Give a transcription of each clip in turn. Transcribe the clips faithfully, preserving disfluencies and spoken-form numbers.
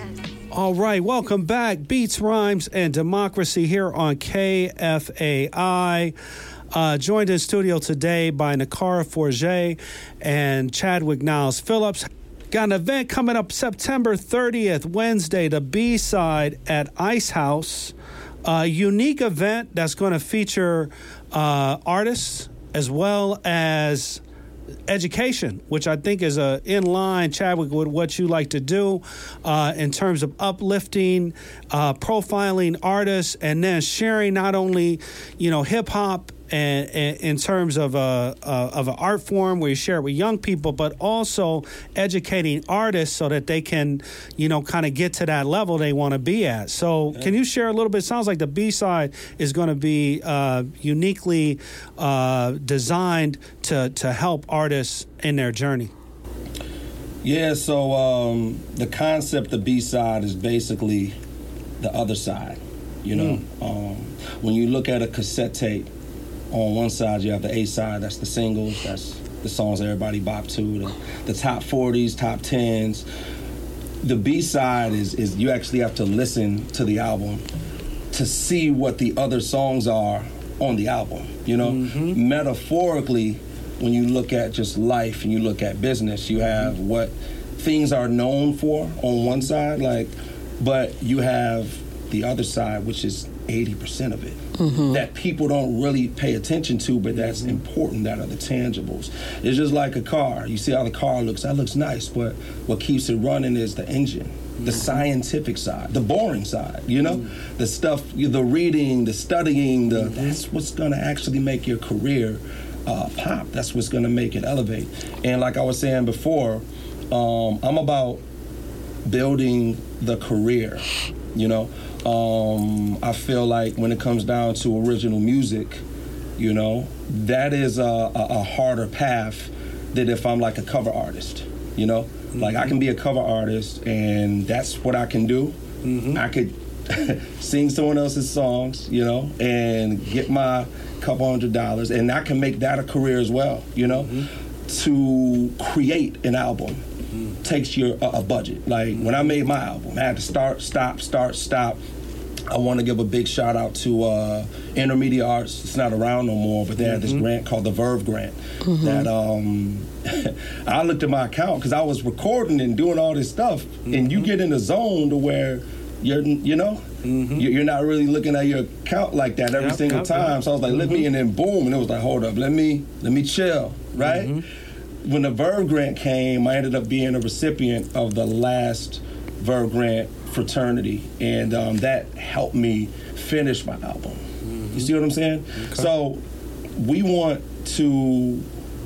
All right, welcome back. Beats, Rhymes, and Democracy here on K F A I. Uh, joined in studio today by Nakara Forget and Chadwick Niles Phillips. Got an event coming up September thirtieth, Wednesday, the B-side at Ice House. A unique event that's going to feature uh, artists as well as education, which I think is uh, in line, Chadwick, with what you like to do uh, in terms of uplifting, uh, profiling artists, and then sharing not only, you know, hip hop and, and in terms of a, a of an art form where you share it with young people, but also educating artists so that they can, you know, kind of get to that level they want to be at. So, yeah. Can you share a little bit? It sounds like the B side is going to be uh, uniquely uh, designed to to help artists in their journey. Yeah. So um, the concept of B side is basically the other side. You know, mm. um, when you look at a cassette tape. On one side, you have the A side, that's the singles, that's the songs everybody bop to, the, the top forties, top tens. The B side is, is you actually have to listen to the album to see what the other songs are on the album, you know? Mm-hmm. Metaphorically, when you look at just life and you look at business, you have mm-hmm. what things are known for on one side, like, but you have the other side, which is eighty percent of it, mm-hmm. that people don't really pay attention to, but that's mm-hmm. important, that are the tangibles. It's just like a car. You see how the car looks, that looks nice, but what keeps it running is the engine, mm-hmm. the scientific side, the boring side, you know? Mm-hmm. The stuff, the reading, the studying, the mm-hmm. that's what's gonna actually make your career uh, pop. That's what's gonna make it elevate. And like I was saying before, um, I'm about building the career, you know? Um, I feel like when it comes down to original music, you know, that is a, a, a harder path than if I'm like a cover artist, you know? Mm-hmm. Like I can be a cover artist and that's what I can do. Mm-hmm. I could sing someone else's songs, you know, and get my couple hundred dollars, and I can make that a career as well, you know? Mm-hmm. To create an album mm-hmm. takes your uh, a budget. Like mm-hmm. when I made my album, I had to start, stop, start, stop. I want to give a big shout out to uh, Intermedia Arts. It's not around no more, but they mm-hmm. had this grant called the Verve Grant. Mm-hmm. That um, I looked at my account because I was recording and doing all this stuff, mm-hmm. and you get in a zone to where you're, you know, mm-hmm. you're not really looking at your account like that every yep, single yep, time. Yep. So I was like, mm-hmm. let me, and then boom, and it was like, hold up, let me, let me chill, right? Mm-hmm. When the Verve Grant came, I ended up being a recipient of the last Verve Grant fraternity, and um, that helped me finish my album. Mm-hmm. You see what I'm saying? Okay. So we want to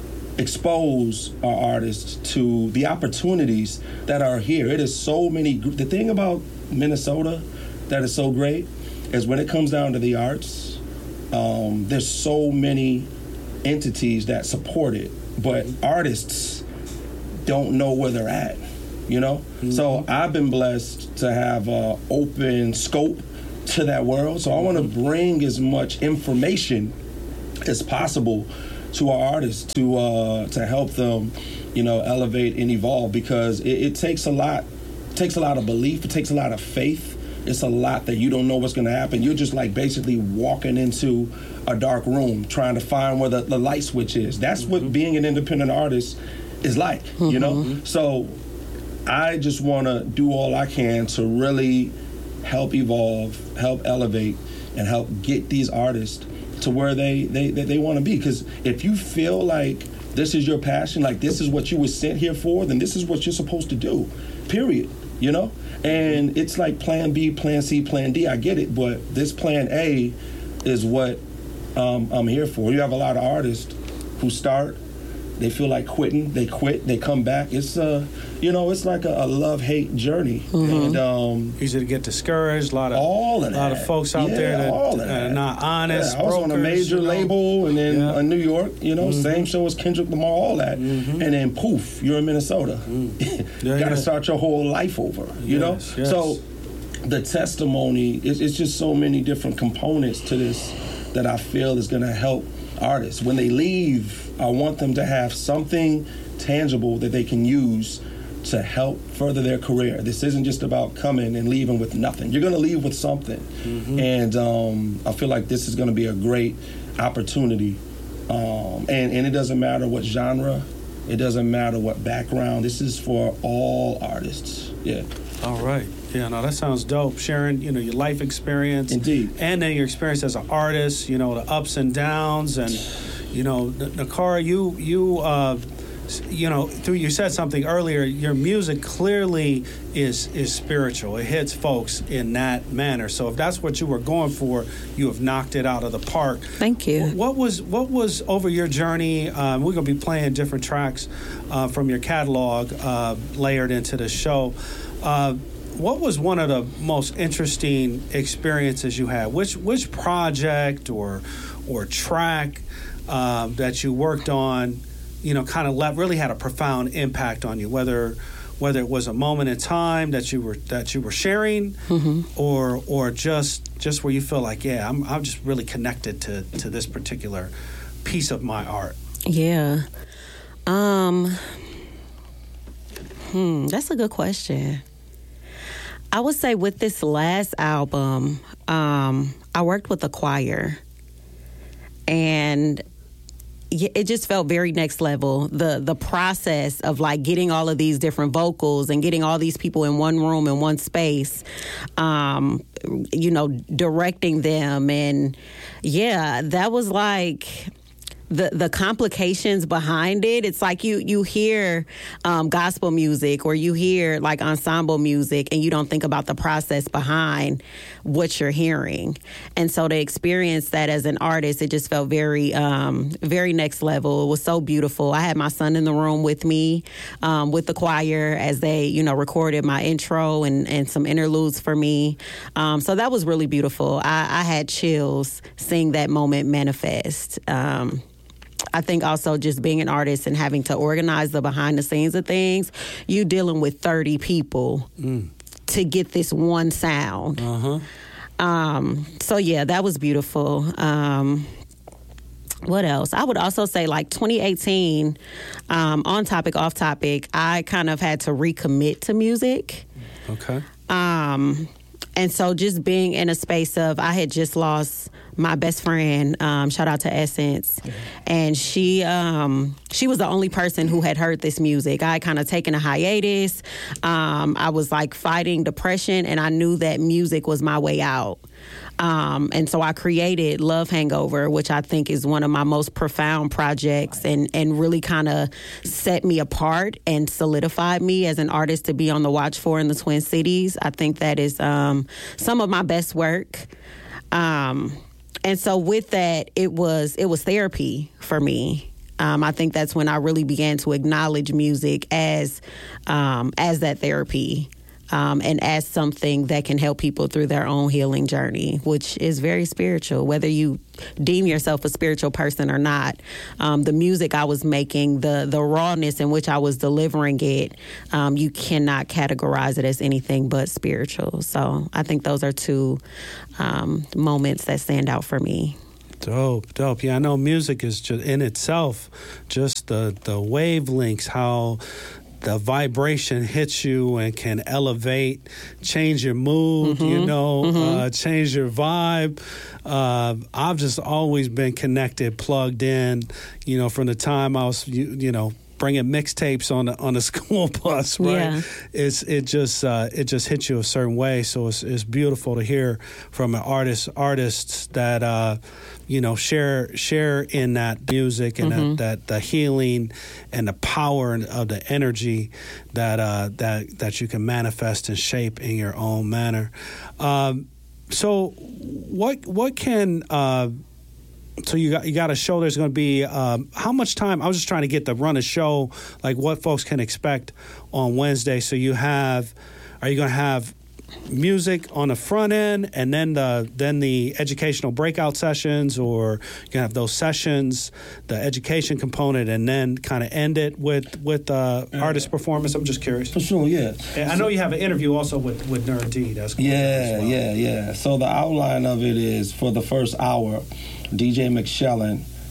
expose our artists to the opportunities that are here. It is so many. The thing about Minnesota that is so great is when it comes down to the arts, um, there's so many entities that support it, but mm-hmm. artists don't know where they're at. You know, mm-hmm. so I've been blessed to have an open scope to that world. So I want to bring as much information as possible to our artists to uh, to help them, you know, elevate and evolve, because it, it takes a lot. It takes a lot of belief. It takes a lot of faith. It's a lot that you don't know what's going to happen. You're just like basically walking into a dark room trying to find where the, the light switch is. That's mm-hmm. what being an independent artist is like. Mm-hmm. You know, so. I just want to do all I can to really help evolve, help elevate, and help get these artists to where they, they, they, they want to be. Because if you feel like this is your passion, like this is what you were sent here for, then this is what you're supposed to do, period, you know? And it's like plan B, plan C, plan D, I get it, but this plan A is what um, I'm here for. You have a lot of artists who start, they feel like quitting, they quit, they come back. It's uh, you know, it's like a, a love-hate journey. Mm-hmm. And um, easy to get discouraged. A lot of all of a lot that. of folks out yeah, there that, all of that that. are not honest. Yeah, I was brokers, on a major you know? label, and then yeah. in New York, you know, mm-hmm. same show as Kendrick Lamar, all that, mm-hmm. and then poof, you're in Minnesota. Mm. Yeah, you got to yeah. start your whole life over. You yes, know, yes. so the testimony is it's just so many different components to this that I feel is going to help artists when they leave. I want them to have something tangible that they can use to help further their career. This isn't just about coming and leaving with nothing. You're going to leave with something. Mm-hmm. And um, I feel like this is going to be a great opportunity. Um, and, and it doesn't matter what genre. It doesn't matter what background. This is for all artists. Yeah. All right. Yeah, no, that sounds dope. Sharing, you know, your life experience. Indeed. And then your experience as an artist, you know, the ups and downs. And, you know, Nakara, you, you, uh, you know, through you said something earlier, your music clearly is is spiritual. It hits folks in that manner. So if that's what you were going for, you have knocked it out of the park. Thank you. What was what was over your journey? Um, we're going to be playing different tracks uh, from your catalog uh, layered into the show. Uh, what was one of the most interesting experiences you had? Which which project or or track uh, that you worked on, you know, kind of le- really had a profound impact on you, whether whether it was a moment in time that you were that you were sharing, mm-hmm. or or just just where you feel like, yeah, I'm I'm just really connected to to this particular piece of my art. Yeah. Um Hmm, that's a good question. I would say with this last album, um, I worked with a choir, and it just felt very next level. The the process of like getting all of these different vocals and getting all these people in one room, in one space, um, you know, directing them. And yeah, that was like the the complications behind it. It's like you you hear um, gospel music or you hear like ensemble music, and you don't think about the process behind what you're hearing. And so to experience that as an artist, it just felt very um, very next level. It was so beautiful. I had my son in the room with me um, with the choir as they, you know, recorded my intro and, and some interludes for me. Um, so that was really beautiful. I, I had chills seeing that moment manifest. Um, I think also just being an artist and having to organize the behind the scenes of things, you dealing with thirty people mm. to get this one sound. Uh-huh. Um, so yeah, that was beautiful. Um, what else? I would also say like twenty eighteen, um, on topic, off topic, I kind of had to recommit to music. Okay. Um, and so just being in a space of, I had just lost my best friend, um, shout out to Essence, mm-hmm. and she um, she was the only person who had heard this music. I had kind of taken a hiatus. Um, I was like fighting depression, and I knew that music was my way out. Um, and so I created Love Hangover, which I think is one of my most profound projects, and, and really kind of set me apart and solidified me as an artist to be on the watch for in the Twin Cities. I think that is um, some of my best work. Um, and so with that, it was it was therapy for me. Um, I think that's when I really began to acknowledge music as um, as that therapy. Um, and as something that can help people through their own healing journey, which is very spiritual, whether you deem yourself a spiritual person or not. Um, the music I was making, the the rawness in which I was delivering it, um, you cannot categorize it as anything but spiritual. So I think those are two um, moments that stand out for me. Dope, dope. Yeah, I know music is just in itself, just the, the wavelengths, how the vibration hits you and can elevate, change your mood, mm-hmm. you know, mm-hmm. uh, change your vibe. Uh, I've just always been connected, plugged in, you know, from the time I was, you, you know, bringing mixtapes on the on the school bus, right? Yeah. It's it just uh, it just hits you a certain way. So it's it's beautiful to hear from an artist artists that uh, you know share share in that music and mm-hmm. that, that the healing and the power of the energy that uh, that that you can manifest and shape in your own manner. Um, so what what can uh, So you got you got a show. There's going to be um, how much time? I was just trying to get the run of show, like what folks can expect on Wednesday. So you have, are you going to have music on the front end, and then the then the educational breakout sessions, or you can have those sessions, the education component, and then kind of end it with with uh, artist performance? I'm just curious. For sure, yeah. And I know you have an interview also with with Nerd D. That's cool. Yeah, well. yeah, yeah. So the outline of it is for the first hour, D J McShellen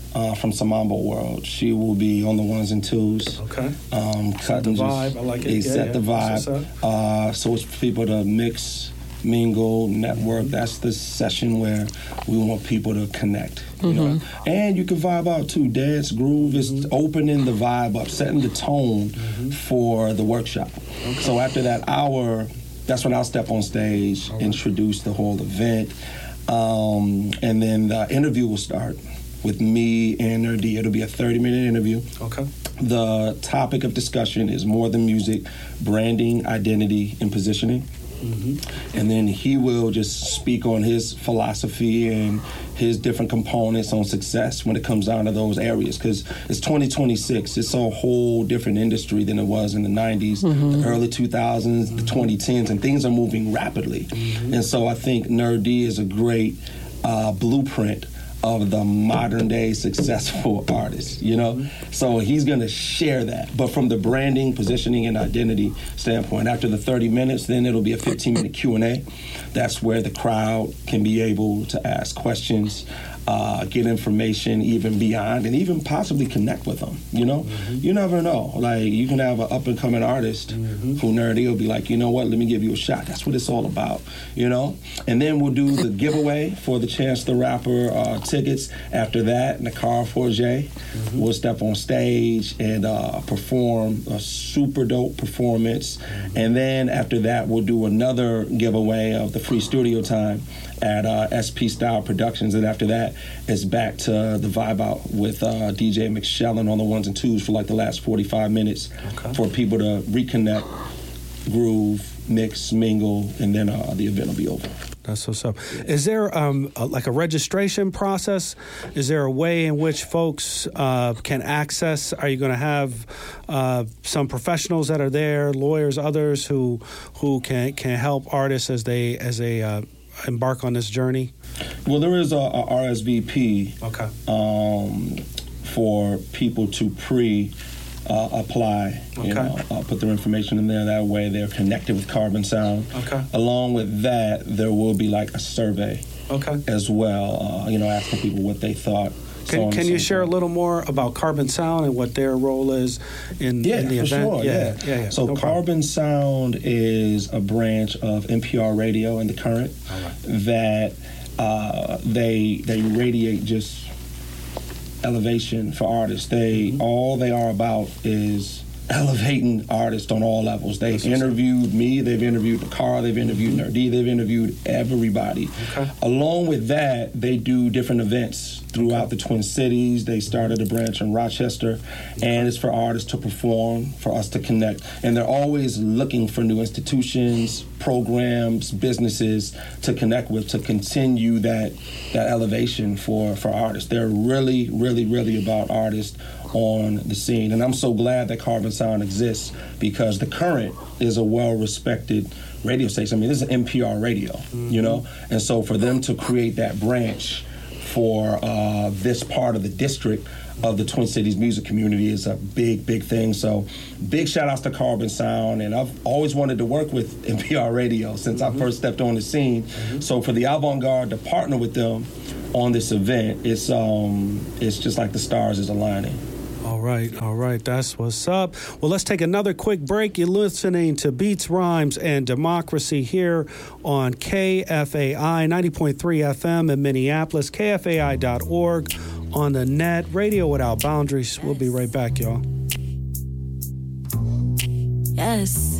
uh, from Samambo World. She will be on the ones and twos. Okay. Um, Set the vibe. I like it. They Yeah, set yeah. the That's vibe. what's Uh, so it's for people to mix, mingle, network. That's the session where we want people to connect. You know? And you can vibe out too. Dance, groove is opening the vibe up, setting the tone for the workshop. So after that hour, that's when I'll step on stage, introduce the whole event, um, and then the interview will start with me and Nerdy. It'll be a thirty-minute interview. Okay. The topic of discussion is more than music, branding, identity, and positioning. Mm-hmm. And then he will just speak on his philosophy and his different components on success when it comes down to those areas. Because it's twenty twenty-six. It's a whole different industry than it was in the nineties, mm-hmm. the early two thousands, mm-hmm. the twenty tens, and things are moving rapidly. Mm-hmm. And so I think Nerdy is a great uh, blueprint of the modern day successful artist, you know? Mm-hmm. So he's gonna share that. But from the branding, positioning, and identity standpoint, after the thirty minutes, then it'll be a fifteen minute Q and A. That's where the crowd can be able to ask questions, uh, get information even beyond, and even possibly connect with them, you know? Mm-hmm. You never know. Like, you can have an up-and-coming artist mm-hmm. who Nerdy will be like, you know what, let me give you a shot. That's what it's all about, you know? And then we'll do the giveaway for the Chance the Rapper uh, tickets. After that, Nakar Forget mm-hmm. will step on stage and uh, perform a super dope performance. Mm-hmm. And then after that, we'll do another giveaway of the free studio time at uh, S P Style Productions. And after that, it's back to the vibe out with uh, D J McShellen on the ones and twos for like the last forty-five minutes okay. for people to reconnect, groove, mix, mingle, and then uh, the event will be over. That's what's up. Is there um, a, like a registration process? Is there a way in which folks uh, can access? Are you going to have uh, some professionals that are there, lawyers, others who who can can help artists as they as they uh, embark on this journey? Well, there is a, a R S V P okay. um, for people to pre. Uh, apply, you okay. know, uh, put their information in there. That way they're connected with Carbon Sound. Okay. Along with that, there will be like a survey okay. as well, uh, you know, asking people what they thought. Can, so can you share a little more about Carbon Sound and what their role is in, yeah, in the for event? Sure, yeah, yeah, yeah, yeah. So no Carbon problem. Sound is a branch of N P R Radio in the current All right. that uh, they they radiate just elevation for artists. They mm-hmm. all they are about is elevating artists on all levels. They That's interviewed me, they've interviewed Nakar, they've interviewed mm-hmm. Nerdy, they've interviewed everybody. Okay. Along with that, they do different events throughout okay. the Twin Cities. They started a branch in Rochester, okay. and it's for artists to perform, for us to connect. And they're always looking for new institutions, programs, businesses to connect with, to continue that that elevation for, for artists. They're really, really, really about artists on the scene. And I'm so glad that Carbon Sound exists because the Current is a well-respected radio station. I mean, this is N P R radio, mm-hmm. you know? And so for them to create that branch for uh, this part of the district of the Twin Cities music community is a big, big thing. So big shout outs to Carbon Sound. And I've always wanted to work with N P R radio since mm-hmm. I first stepped on the scene. Mm-hmm. So for the Avant-Garde to partner with them on this event, it's um, it's just like the stars is aligning. All right, all right, that's what's up. Well, let's take another quick break. You're listening to Beats, Rhymes, and Democracy here on K F A I ninety point three F M in Minneapolis, K F A I dot org on the net, radio without boundaries. We'll be right back, y'all. Yes.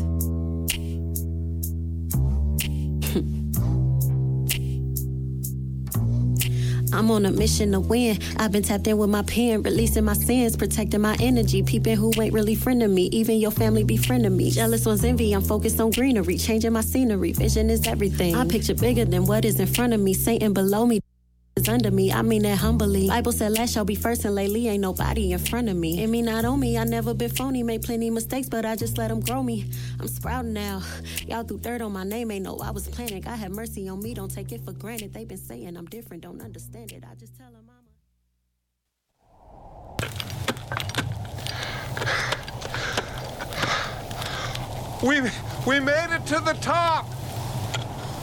I'm on a mission to win. I've been tapped in with my pen, releasing my sins, protecting my energy, peeping who ain't really friend of me. Even your family befriending me. Jealous one's envy, I'm focused on greenery, changing my scenery. Vision is everything. I picture bigger than what is in front of me. Satan below me is under me. I mean that humbly. Bible said last shall be first, and lately ain't nobody in front of me. And me not on me, I never been phony. Made plenty mistakes, but I just let them grow me. I'm sprouting now. Y'all threw dirt on my name, ain't know I was planning. God have mercy on me, don't take it for granted. They been saying I'm different, don't understand it. I just tell them mama. We we made it to the top.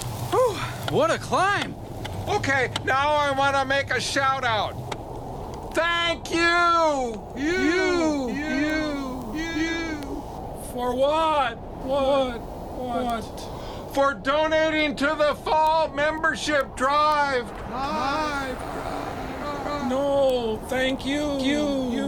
Whew, what a climb. Okay, now I want to make a shout out. Thank you! You! You! You! you. For what? What? What? For donating to the fall membership drive! Drive! No, thank you. You. You.